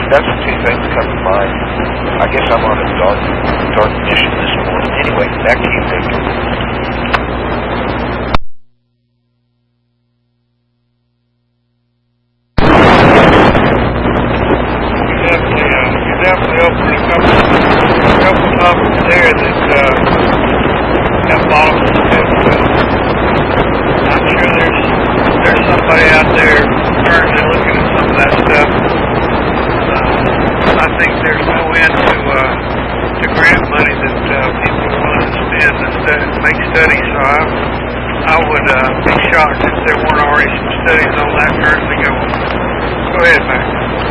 that's the two things come to mind. I guess I'm on a dark mission this morning. Anyway, back to you, Victor. You definitely opened a couple topics there that have bottom of the fifth. I'm sure there's somebody out there currently looking at some of that stuff. I think there's no end to grant money that people are willing to spend to make studies. So I would be shocked if there weren't already some studies on that currently going. Go ahead, Mac.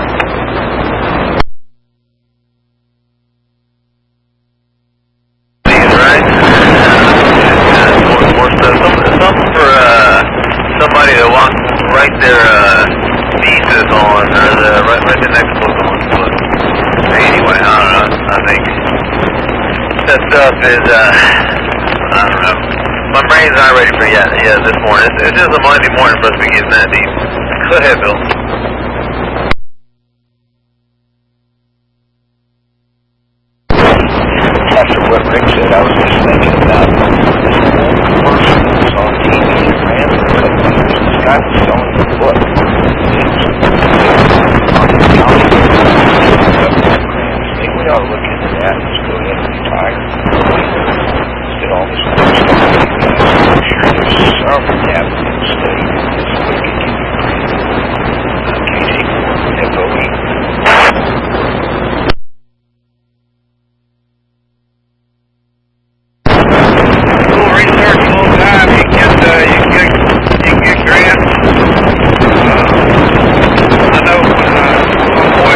Somebody that wants to write their thesis on, or write the next book on. But anyway, I don't know. I think that stuff is, I don't know. My brain's not ready for this morning. It's just a Monday morning for us to be getting that deep. Go ahead, Bill. After what Rick said, I was just thinking about commercial that was on TV that ran for a couple of years. This guy was selling a book. Maybe we ought to look into that and just go ahead and retire. Instead of all this other stuff. I'm sure there's some capital study that this book could give you credit. KJ4, FOE. Research a long time. You can get grants. I know when my boy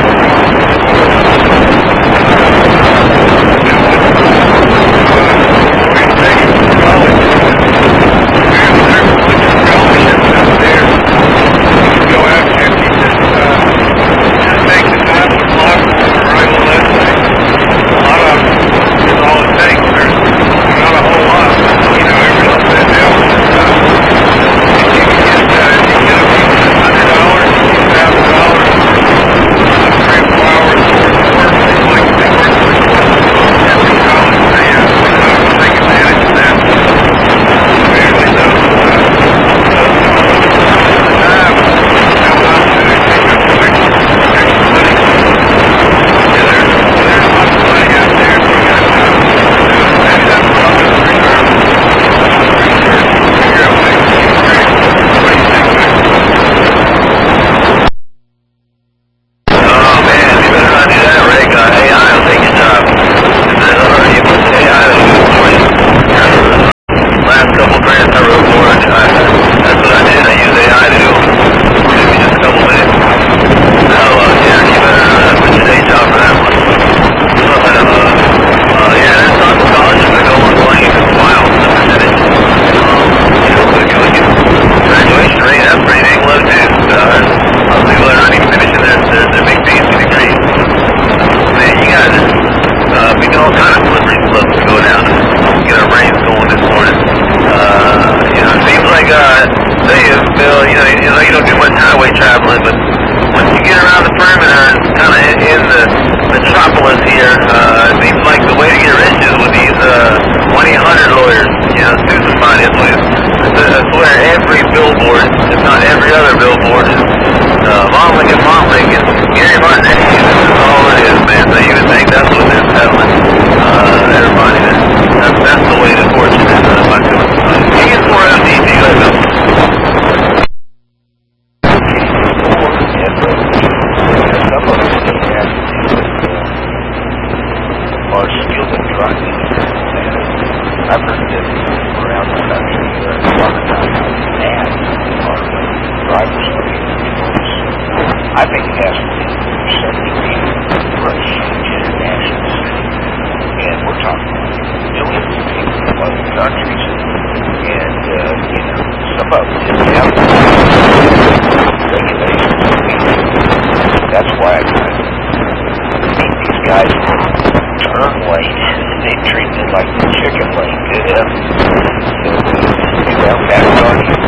That's why I think these guys turn late. They treat it like the chicken lane. So, that's already